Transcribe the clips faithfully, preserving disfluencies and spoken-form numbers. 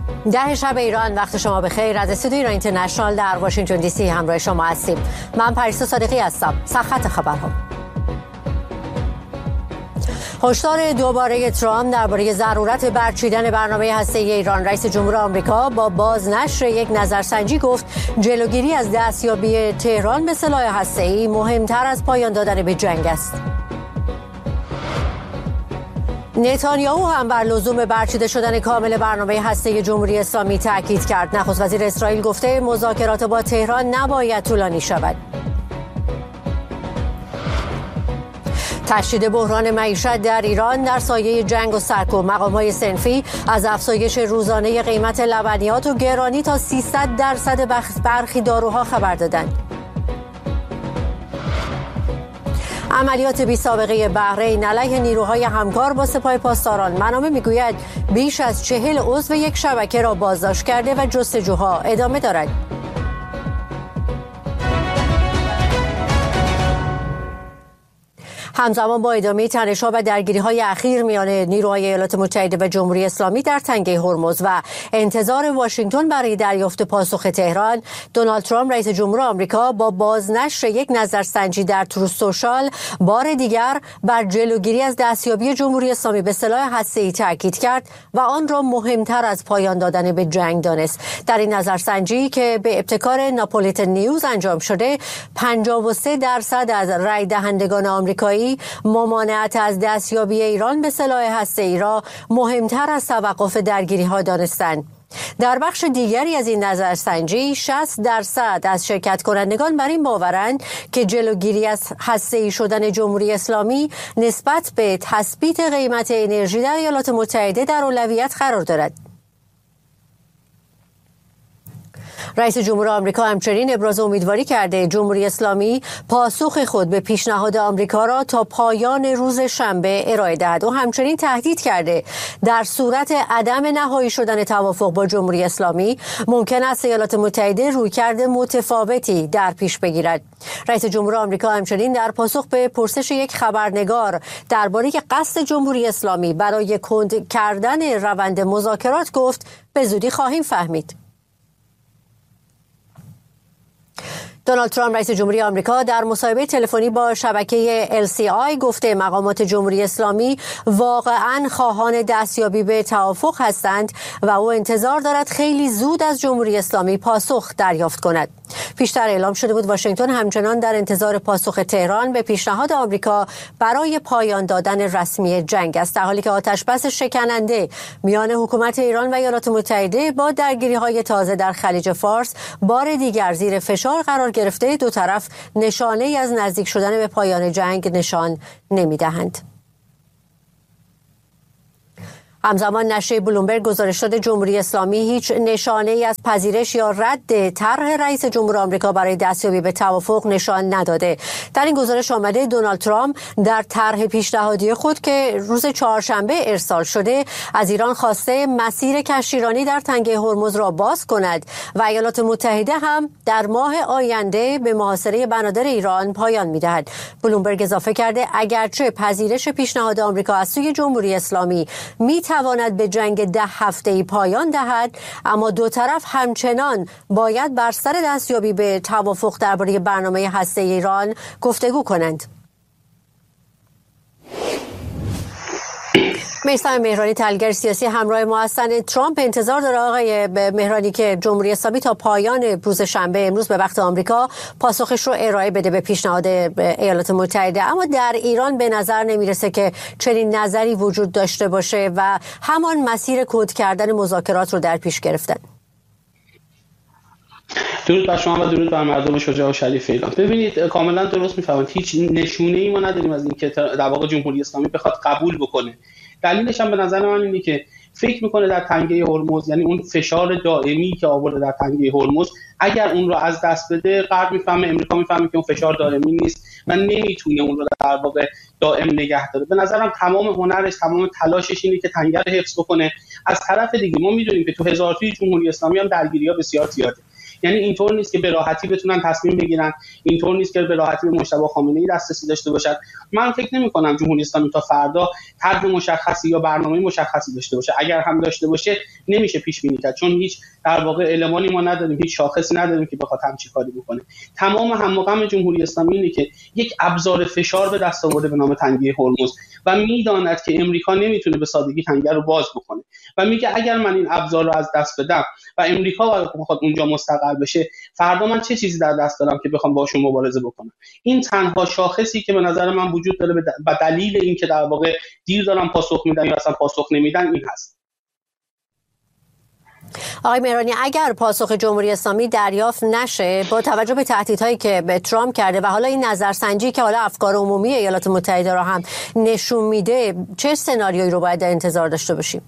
ده شب ایران، وقت شما بخیر. از استودیوی ایران اینترنشنال در واشنگتن دی سی همراه شما هستیم. من پریسا صادقی هستم. سرخط خبرها. هشدار دوباره ترامپ درباره ضرورت برچیدن برنامه هسته‌ای ایران. رئیس جمهور آمریکا با بازنشر یک نظرسنجی گفت جلوگیری از دستیابی تهران به سلاح هسته‌ای مهمتر از پایان دادن به جنگ است. نتانیاهو هم بر لزوم برچیده شدن کامل برنامه هسته‌ای جمهوری اسلامی تاکید کرد. نخست وزیر اسرائیل گفته مذاکرات با تهران نباید طولانی شود. تشدید بحران معیشت در ایران در سایه جنگ و سرکوب. مقام‌های صنفی از افزایش روزانه قیمت لبنیات و گرانی تا سیصد درصد برخی داروها خبر دادند. عملیات بی سابقه بحرین علیه نیروهای همکار با سپاه پاسداران. منابع میگوید بیش از چهل عضو یک شبکه را بازداشت کرده و جستجوها ادامه دارد. همزمان با ادامه تنش‌ها و درگیری‌های اخیر میان نیروهای ایالات متحده و جمهوری اسلامی در تنگه هرمز و انتظار واشنگتن برای دریافت پاسخ تهران، دونالد ترامپ رئیس جمهور آمریکا با بازنشر یک نظرسنجی در تروث سوشال بار دیگر بر جلوگیری از دستیابی جمهوری اسلامی به سلاح هسته‌ای تاکید کرد و آن را مهمتر از پایان دادن به جنگ دانست. در این نظرسنجی که به ابتکار ناپولیتن نیوز انجام شده، پنجاه و سه درصد از رای دهندگان آمریکایی ممانعت از دستیابی ایران به سلاح هسته‌ای را مهمتر از توقف درگیری‌ها دانستند. در بخش دیگری از این نظرسنجی شصت درصد از شرکت کنندگان بر این باورند که جلوگیری از هسته‌ای شدن جمهوری اسلامی نسبت به تثبیت قیمت انرژی در ایالات متحده در اولویت قرار دارد. رئیس جمهور آمریکا همچنین ابراز امیدواری کرده جمهوری اسلامی پاسخ خود به پیشنهاد آمریکا را تا پایان روز شنبه ارائه دهد و همچنین تهدید کرده در صورت عدم نهایی شدن توافق با جمهوری اسلامی ممکن است ایالات متحده رویکرد متفاوتی در پیش بگیرد. رئیس جمهور آمریکا همچنین در پاسخ به پرسش یک خبرنگار درباره قصد جمهوری اسلامی برای کند کردن روند مذاکرات گفت به زودی خواهیم فهمید. دونالد ترامپ رئیس جمهوری آمریکا در مصاحبه تلفنی با شبکه ال سی آی گفته مقامات جمهوری اسلامی واقعاً خواهان دستیابی به توافق هستند و او انتظار دارد خیلی زود از جمهوری اسلامی پاسخ دریافت کند. پیشتر اعلام شده بود واشنگتن همچنان در انتظار پاسخ تهران به پیشنهاد آمریکا برای پایان دادن رسمی جنگ است، در حالی که آتشبس شکننده میان حکومت ایران و ایالات متحده با درگیری‌های تازه در خلیج فارس بار دیگر زیر فشار قرار گرفته. دو طرف نشانه‌ای از نزدیک شدن به پایان جنگ نشان نمی‌دهند. همزمان نشریه بلومبرگ گزارش داده جمهوری اسلامی هیچ نشانه‌ای از پذیرش یا رد طرح رئیس جمهور آمریکا برای دستیابی به توافق نشان نداده. در این گزارش آمده دونالد ترامپ در طرح پیشنهادی خود که روز چهارشنبه ارسال شده از ایران خواسته مسیر کشتیرانی در تنگه هرمز را باز کند و ایالات متحده هم در ماه آینده به محاصره بنادر ایران پایان می‌دهد. بلومبرگ اضافه کرده اگرچه پذیرش پیشنهاد آمریکا از سوی جمهوری اسلامی می تواند به جنگ ده هفته‌ای پایان دهد، اما دو طرف همچنان باید بر سر دستیابی به توافق درباره برنامه هسته‌ای ایران گفتگو کنند. میثم مهرانی تحلیلگر سیاسی همراه ما هستند. ترامپ انتظار داره آقای مهرانی که جمهوری اسلامی تا پایان روز شنبه امروز به وقت آمریکا پاسخش رو ارائه بده به پیشنهاد ایالات متحده، اما در ایران به نظر نمیرسه که چنین نظری وجود داشته باشه و همان مسیر کد کردن مذاکرات رو در پیش گرفتن. درود بر شما و درود بر مردم شجاع و شریف ایران. ببینید کاملا درست میفهمید، هیچ نشونه‌ای ما نداریم از اینکه در واقع جمهوری اسلامی بخواد قبول بکنه. دلیلش هم به نظر من اینه که فکر میکنه در تنگه هرمز، یعنی اون فشار دائمی که آورده در تنگه هرمز، اگر اون رو از دست بده غرب میفهمه، امریکا میفهمه که اون فشار دائمی نیست و نمیتونه اون رو در واقع دائم نگه داره. به نظرم تمام هنرش، تمام تلاشش اینه که تنگه رو حفظ بکنه. از طرف دیگه ما میدونیم که تو هزارتوی جمهوری اسلامی هم درگیری‌ها بسیار زیاده. یعنی اینطور نیست که به راحتی بتونن تصمیم بگیرن، اینطور نیست که به راحتی به مجتبی خامنه‌ای دسترسی داشته باشن. من فکر نمی‌کنم جمهوری اسلامی تا فردا طرح مشخصی یا برنامه مشخصی داشته باشه. اگر هم داشته باشه نمیشه پیش بینی کرد، چون هیچ در واقع المانی ما نداریم، هیچ شاخصی نداریم که بخواد همچین کاری بکنه. تمام هم و غم جمهوری اسلامی اینه که یک ابزار فشار به دست آورده به نام تنگه هرمز و میداند که امریکا نمیتونه به سادگی تنگه رو باز بکنه و میگه اگر من این ابزار رو از دست بدم و امریکا بخواد اونجا مستقر بشه، فردا من چه چیزی در دست دارم که بخوام باشون مبارزه بکنم. این تنها شاخصی که به نظر من وجود داره و دلیل این که در واقع دیر دارن پاسخ میدن یا اصلا پاسخ نمیدن این هست. آقای مهرانی، اگر پاسخ جمهوری اسلامی دریافت نشه با توجه به تهدیدهایی که به ترامپ کرده و حالا این نظرسنجی که حالا افکار عمومی ایالات متحده را هم نشون میده، چه سناریویی رو باید در انتظار داشته باشیم؟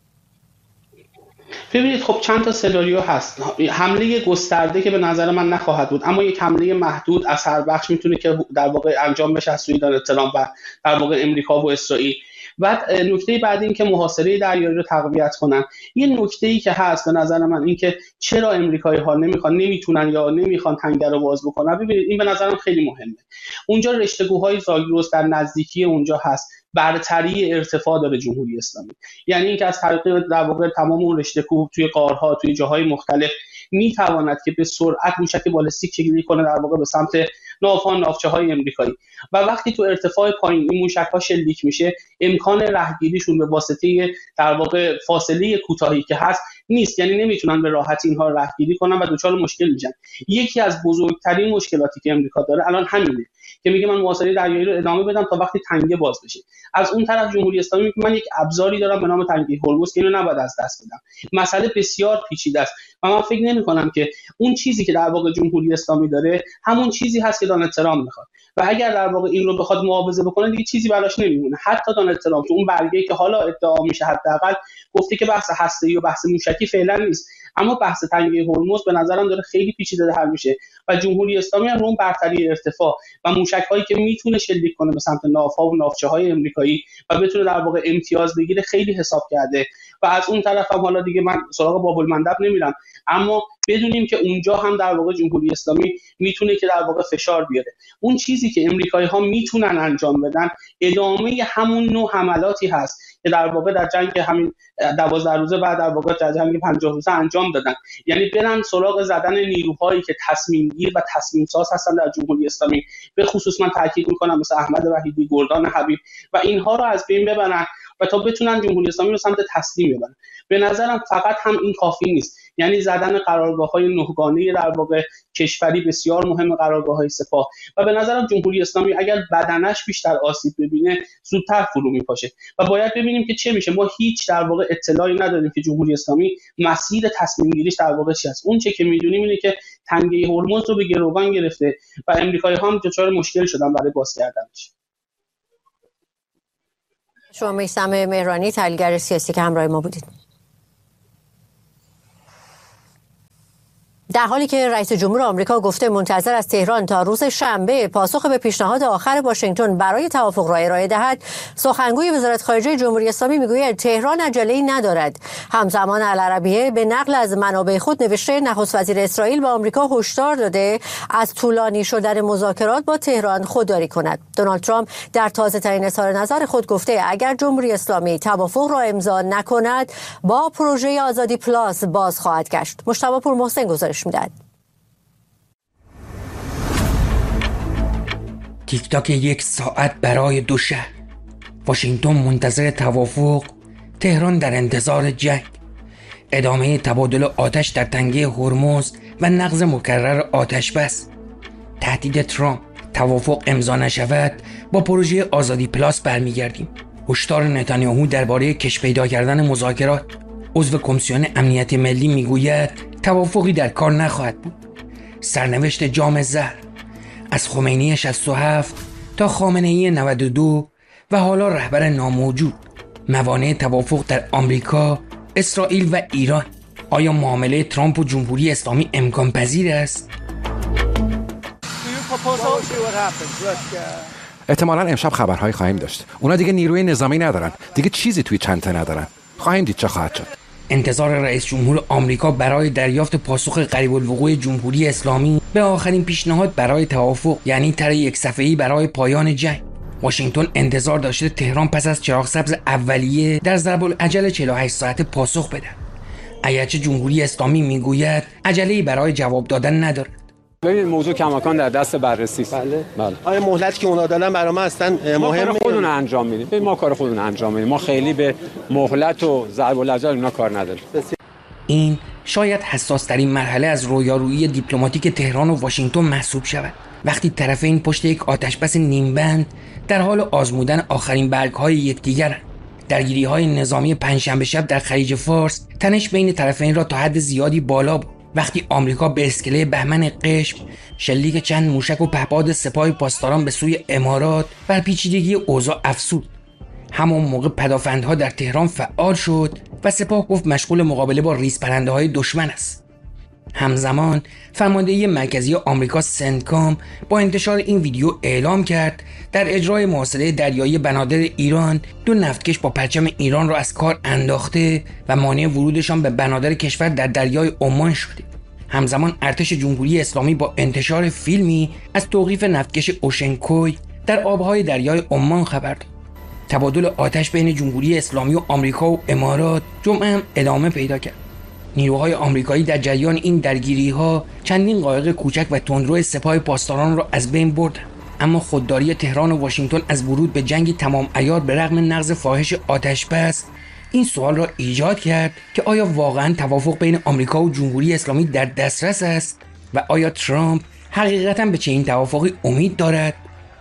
ببینید خب چند تا سناریو هست. حمله گسترده که به نظر من نخواهد بود، اما یک حمله محدود اثر بخش میتونه که در واقع انجام بشه از سوی دونالد ترامپ و در واقع امریکا و اسرائیل. بعد نکته بعدی این که محاصره دریایی رو تقویت کنن. یه نکته‌ای که هست به نظر من این که چرا امریکایی‌ها نمیخوان نمیتونن یا نمیخوان تنگه رو باز بکنن. ببینید این به نظرم خیلی مهمه. اونجا رشته‌گوهای زاگرس در نزدیکی اونجا هست، برتری ارتفاع داره جمهوری اسلامی، یعنی اینکه از طریق در واقع تمام اون رشته‌گوها توی غارها توی جاهای مختلف میتواند که به سرعت موشک بالستیک چگیری کنه در واقع به سمت ناوها ناوچه‌های امریکایی و وقتی تو ارتفاع پایین این موشک‌ها شلیک میشه امکان رهگیریشون به واسطه در واقع فاصله کوتاهی که هست نیست، یعنی نمیتونن به راحتی اینها رو رهگیری کنن و دچار مشکل میشن. یکی از بزرگترین مشکلاتی که امریکا داره الان همینه که میگه من محاصره دریایی رو ادامه بدم تا وقتی تنگه باز بشه. از اون طرف جمهوری اسلامی میگه من یک ابزاری دارم به نام تنگه هرمز که اینو نباید از دست بدم. مسئله بسیار پیچیده است و من فکر نمی‌کنم که اون چیزی که در واقع جمهوری اسلامی داره همون چیزی هست که دونالد ترامپ میخواد و اگر در واقع این رو بخواد معاوضه بکنه دیگه چیزی براش نمیمونه. حتی دونالد ترامپ تو اون برگه‌ای که حالا ادعا میشه حداقل گفته که بحث هسته‌ای و بحث موشکی فعلا نیست، اما بحث تنگه هرمز به نظرم داره خیلی پیچیده حل میشه و جمهوری اسلامی هم اون برتری ارتفاع و موشک‌هایی که میتونه شلیک کنه به سمت ناوها و ناوچه‌های امریکایی و بتونه در واقع امتیاز بگیره خیلی حساب کرده و از اون طرف هم حالا دیگه من سراغ باب المندب نمیرم، اما بدونیم که اونجا هم در واقع جمهوری اسلامی میتونه که در واقع فشار بیاره. اون چیزی که امریکایی‌ها میتونن انجام بدن ادامه همون نوع حملاتی هست که در واقع در جنگ همین دوازده روزه بعد در واقع در جنگ پنجاه روزه انجام دادن، یعنی برن سراغ زدن نیروهایی که تصمیم گیر و تصمیم ساز هستن در جمهوری اسلامی، به خصوص من تاکید میکنم مثل احمد وحیدی، گردان حبیب و اینها رو از بین ببرن و تا بتونن جمهوری اسلامی رو سمت تسلیم ببرن. به نظرم فقط هم این کافی نیست، یعنی زدن قرارگاه‌های نهگانه در واقع کشوری بسیار مهم، قرارگاه‌های سپاه و به نظرم جمهوری اسلامی اگر بدنش بیشتر آسیب ببینه زودتر فرو میپاشه و باید ببینیم که چه میشه. ما هیچ در واقع اطلاعی نداریم که جمهوری اسلامی مسیر تصمیم گیریش در واقع چی است. اون چه که میدونیم اینه که تنگه هرمز رو به گروگان گرفته و آمریکایی‌ها هم دچار مشکل شدن برای باز کردنش. شما میثم مهرانی، تحلیلگر سیاسی که همراه ما بودید. در حالی که رئیس جمهور آمریکا گفته منتظر از تهران تا روز شنبه پاسخ به پیشنهاد آخر واشنگتن برای توافق را ارائه دهد، سخنگوی وزارت خارجه جمهوری اسلامی میگوید تهران عجله‌ای ندارد. همزمان العربیه به نقل از منابع خود نوشته نخست وزیر اسرائیل به آمریکا هشدار داده از طولانی شدن مذاکرات با تهران خودداری کند. دونالد ترامپ در تازه‌ترین اظهار نظر خود گفته اگر جمهوری اسلامی توافق را امضا نکند با پروژه آزادی پلاس باز خواهد گشت. مجتبی پورمحسن گزارش میدهد. تیک تاک یک ساعت برای دو شهر. واشنگتن منتظر توافق، تهران در انتظار جنگ. ادامه تبادل آتش در تنگه هرمز و نقض مکرر آتش بس. تهدید ترامپ توافق امضا نشود با پروژه آزادی پلاس برمیگردیم. هشدار نتانیاهو درباره کش پیدا کردن مذاکرات. عضو کمیسیون امنیت ملی میگوید توافقی در کار نخواهد بود. سرنوشت جام زهر از خمینی شصت و هفت تا خامنه‌ای نود و دو و حالا رهبر ناموجود. موانع توافق در آمریکا، اسرائیل و ایران. آیا معامله ترامپ و جمهوری اسلامی امکان پذیر است؟ احتمالاً امشب خبرهای خواهیم داشت. اونا دیگه نیروی نظامی ندارن، دیگه چیزی توی چنته ندارن. خواهیم دید چه خواهد شد. انتظار رئیس جمهور آمریکا برای دریافت پاسخ قریب الوقوع جمهوری اسلامی به آخرین پیشنهاد برای توافق، یعنی طرح یک صفحه‌ای برای پایان جنگ. واشنگتن انتظار داشته تهران پس از چراغ سبز اولیه در ضرب العجل چهل و هشت ساعته پاسخ بده. اگرچه جمهوری اسلامی میگوید عجله‌ای برای جواب دادن ندارد. ببین موضوع کماکان در دست بررسی است. بله. بله. آیا مهلتی که اونا دادن برای ما اصلا مهمه؟ ما کار خودمون انجام میدیم. ببین ما کار خودمون انجام میدیم. ما خیلی به مهلت و ضرب العجل اینا کار نداریم. این شاید حساس ترین مرحله از رویارویی دیپلماتیک تهران و واشنگتن محسوب شود. وقتی طرفین پشت یک آتشبس نیمبند در حال آزمودن آخرین برگ‌های یکدیگرند. درگیری‌های نظامی پنجشنبه شب در خلیج فارس تنش بین طرفین را تا حد زیادی بالا بود. وقتی آمریکا به اسکله بهمن قشم شلیک چند موشک و پهپاد سپاه پاسداران به سوی امارات بر پیچیدگی اوضاع افزود. همون موقع پدافندها در تهران فعال شد و سپاه گفت مشغول مقابله با ریزپرنده‌های دشمن است. همزمان فرماندهی مرکزی آمریکا سنتکام با انتشار این ویدیو اعلام کرد در اجرای محاصره دریایی بنادر ایران دو نفتکش با پرچم ایران را از کار انداخته و مانع ورودشان به بنادر کشور در دریای عمان شده. همزمان ارتش جمهوری اسلامی با انتشار فیلمی از توقیف نفتکش اوشنکوی در آبهای دریای عمان خبر داد. تبادل آتش بین جمهوری اسلامی و آمریکا و امارات جمعه هم ادامه پیدا کرد. نیروهای آمریکایی در جریان این درگیری‌ها چندین قایق کوچک و تندرو سپاه پاسداران را از بین بردند. اما خودداری تهران و واشنگتن از ورود به جنگ تمام عیار به رغم نقض فاحش آتشبس این سوال را ایجاد کرد که آیا واقعاً توافق بین آمریکا و جمهوری اسلامی در دسترس است و آیا ترامپ حقیقتاً به چنین توافقی امید دارد؟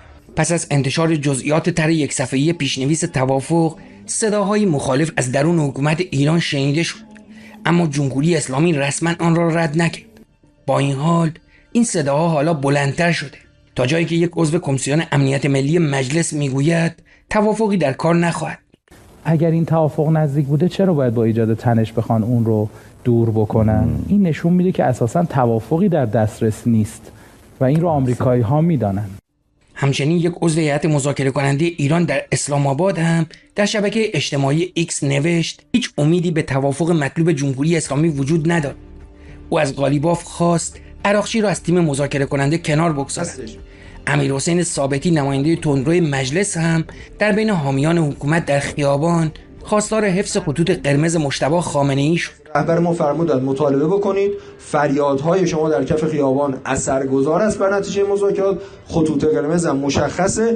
پس از انتشار جزئیات طرح یک صفحه‌ای پیشنویس توافق، صداهای مخالف از درون حکومت ایران شنیده شد، اما جمهوری اسلامی رسما آن را رد نکرد. با این حال این صداها حالا بلندتر شده تا جایی که یک عضو کمیسیون امنیت ملی مجلس میگوید توافقی در کار نخواهد. اگر این توافق نزدیک بوده چرا باید با ایجاد تنش بخوان اون رو دور بکنن؟ این نشون میده که اساساً توافقی در دسترس نیست و این رو آمریکایی ها میدانن. همچنین یک عضو هیئت مذاکره کننده ایران در اسلام آباد هم در شبکه اجتماعی ایکس نوشت هیچ امیدی به توافق مطلوب جمهوری اسلامی وجود ندارد. او از قالیباف خواست عراقچی را از تیم مذاکره کننده کنار بگذارد. امیرحسین ثابتی نماینده تندروی مجلس هم در بین حامیان حکومت در خیابان خواستار حفظ خطوط قرمز مجتبی خامنه‌ای شد. رهبر ما فرمودند مطالبه بکنید، فریادهای شما در کف خیابان اثرگذار است بر نتیجه مذاکرات، خطوط قرمز هم مشخصه.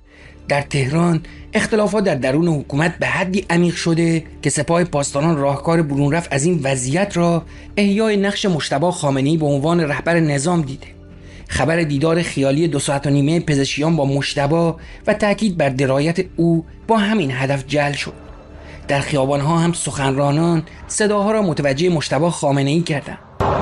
در تهران اختلافات در درون حکومت به حدی عمیق شده که سپاه پاسداران راهکار برون رفت از این وضعیت را احیای نقش مجتبی خامنه‌ای به عنوان رهبر نظام دیده. خبر دیدار خیالی دو ساعت و نیمه پزشکیان با مجتبی و تاکید بر درایت او با همین هدف جعل شد. در خیابان‌ها هم سخنرانان صداها را متوجه مجتبی خامنه‌ای کردند.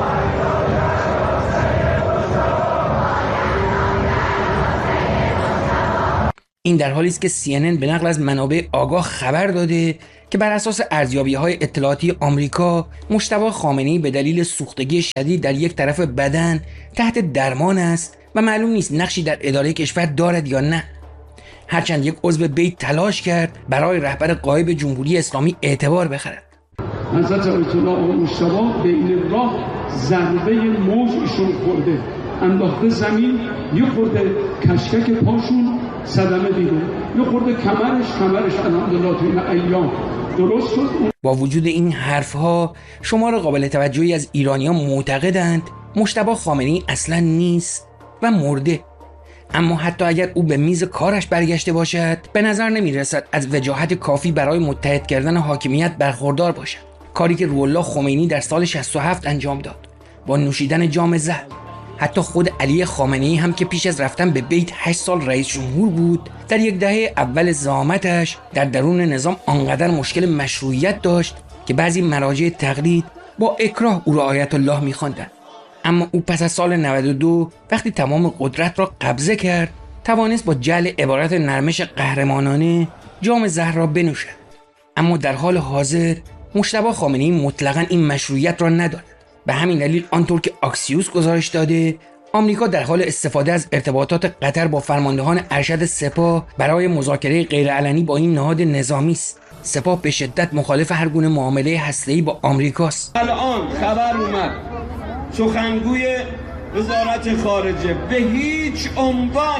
این در حالی است که سی ان ان به نقل از منابع آگاه خبر داده که بر اساس ارزیابی‌های اطلاعاتی آمریکا مجتبی خامنه‌ای به دلیل سوختگی شدید در یک طرف بدن تحت درمان است و معلوم نیست نقشی در اداره کشور دارد یا نه. هرچند یک عضو بیت تلاش کرد برای رهبر غایب جمهوری اسلامی اعتبار بخرد. حضرت آیت الله آقا مجتبی به این راه ضربه موج ایشون خورده، انداخته زمین، یه خورده کشکک پاشون صدمه دیده، یه خورده کمرش کمرش الحمدلله تو این ایام درست شد. با وجود این حرفها شمار قابل توجهی از ایرانیان معتقدند مجتبی خامنه‌ای اصلا نیست و مرده. اما حتی اگر او به میز کارش برگشته باشد به نظر نمی رسد از وجاهت کافی برای متحد کردن حاکمیت برخوردار باشد، کاری که روح‌الله خمینی در سال شصت و هفت انجام داد با نوشیدن جام زهر. حتی خود علی خامنه‌ای هم که پیش از رفتن به بیت هشت سال رئیس جمهور بود، در یک دهه اول زعامتش در درون نظام آنقدر مشکل مشروعیت داشت که بعضی مراجع تقلید با اکراه او را آیت الله می‌خواندند. اما او پس از سال نود و دو وقتی تمام قدرت را قبضه کرد توانست با جعل عبارت نرمش قهرمانانه جام زهر را بنوشد. اما در حال حاضر مجتبی خامنه‌ای مطلقاً این مشروعیت را ندارد. به همین دلیل آنطور که آکسیوس گزارش داده آمریکا در حال استفاده از ارتباطات قطر با فرماندهان ارشد سپاه برای مذاکره غیرعلنی با این نهاد نظامی است. سپاه به شدت مخالف هر گونه معامله هسته‌ای با آمریکاست. الان خبر اومد سخنگوی وزارت خارجه به هیچ عنوان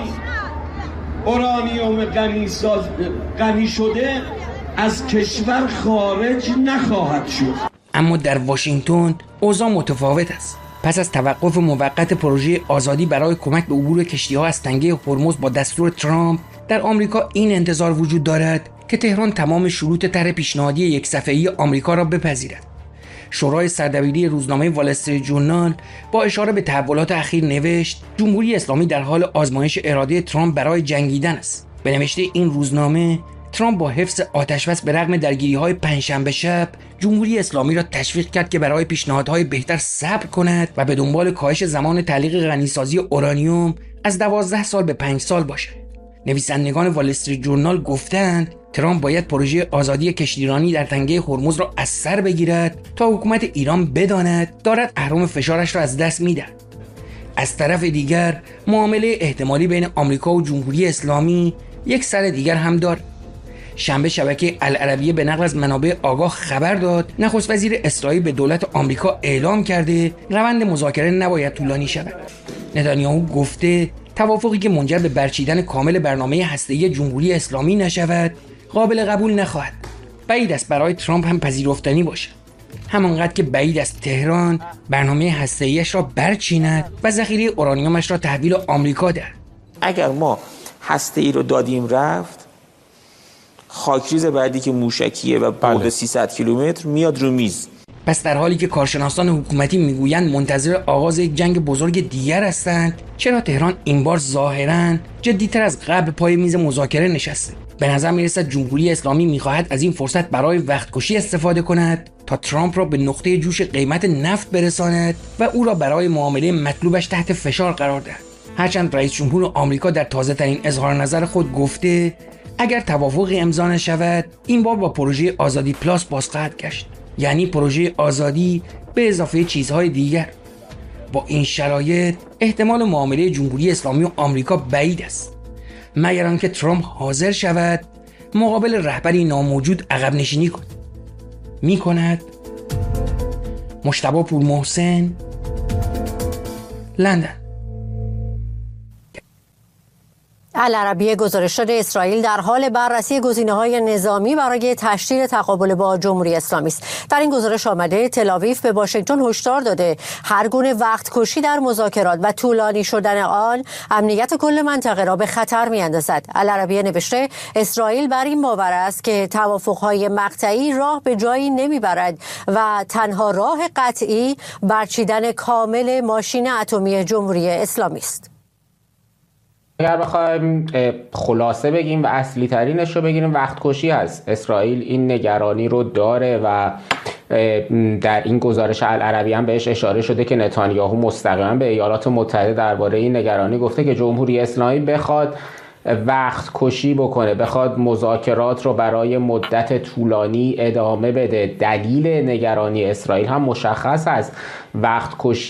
اورانیوم غنی ساز غنی شده از کشور خارج نخواهد شد. اما در واشنگتن اوضاع متفاوت است. پس از توقف موقت پروژه آزادی برای کمک به عبور کشتی‌ها از تنگه هرمز با دستور ترامپ، در آمریکا این انتظار وجود دارد که تهران تمام شروط طرح پیشنهادی یک صفحه‌ای آمریکا را بپذیرد. شورای سردبیری روزنامه وال استریت ژورنال با اشاره به تحولات اخیر نوشت جمهوری اسلامی در حال آزمایش اراده ترامپ برای جنگیدن است. به نوشته این روزنامه، ترامپ با حفظ آتش‌بس به رغم درگیری‌های پنجشنبه شب جمهوری اسلامی را تشویق کرد که برای پیشنهادهای بهتر صبر کند و به دنبال کاهش زمان تعلیق غنیسازی اورانیوم از دوازده سال به پنج سال باشد. نویسندگان وال استریت ژورنال گفتند ترامپ باید پروژه آزادی کشتیرانی در تنگه هرمز را از سر بگیرد تا حکومت ایران بداند دارد اهرم فشارش را از دست می‌دهد. از طرف دیگر معامله احتمالی بین آمریکا و جمهوری اسلامی یک سر دیگر هم دارد. شنبه شبکه العربیه به نقل از منابع آگاه خبر داد نخست وزیر اسرائیل به دولت آمریکا اعلام کرده روند مذاکره نباید طولانی شود. نتانیاهو گفته توافقی که منجر به برچیدن کامل برنامه هسته‌ای جمهوری اسلامی نشود قابل قبول نخواهد. بعید است برای ترامپ هم پذیرفتنی باشد، همانقدر که بعید است تهران برنامه هسته‌ایش را برچیند و ذخیره اورانیومش را تحویل آمریکا دهد. اگر ما هسته‌ای رو دادیم رفت، خاکریز بعدی که موشکیه و بعد سیصد کیلومتر میاد رو میز. پس در حالی که کارشناسان حکومتی میگویند منتظر آغاز یک جنگ بزرگ دیگر هستند، چرا تهران این بار ظاهراً جدی‌تر از قبل پای میز مذاکره نشسته؟ به نظر میرسد جمهوری اسلامی میخواهد از این فرصت برای وقتکشی استفاده کند تا ترامپ را به نقطه جوش قیمت نفت برساند و او را برای معامله مطلوبش تحت فشار قرار دهد. هرچند رئیس جمهور آمریکا در تازه ترین اظهار نظر خود گفته اگر توافقی امضا نشود این بار با پروژه آزادی پلاس باز خواهد گشت، یعنی پروژه آزادی به اضافه چیزهای دیگر. با این شرایط احتمال معامله جمهوری اسلامی و آمریکا بعید است، مگر آنکه ترامپ حاضر شود مقابل رهبری ناموجود عقب نشینی کند. می کند؟ مجتبی پورمحسن، لندن. العربیه گزارش داده اسرائیل در حال بررسی گزینه‌های نظامی برای تشدید تقابل با جمهوری اسلامی است. در این گزارش آمده تل‌آویو به واشنگتن هشدار داده هر گونه وقت کشی در مذاکرات و طولانی شدن آن امنیت کل منطقه را به خطر می‌اندازد. العربیه نوشته اسرائیل بر این باور است که توافق‌های مقطعی راه به جایی نمیبرد و تنها راه قطعی برچیدن کامل ماشین اتمی جمهوری اسلامی است. اگر بخوایم خلاصه بگیم و اصلی ترینش رو بگیریم وقت کشی هست. اسرائیل این نگرانی رو داره و در این گزارش العربیه هم بهش اشاره شده که نتانیاهو مستقیما به ایالات متحده درباره این نگرانی گفته که جمهوری اسلامی بخواد وقت کشی بکنه، بخواد مذاکرات رو برای مدت طولانی ادامه بده. دلیل نگرانی اسرائیل هم مشخص است، وقت کشی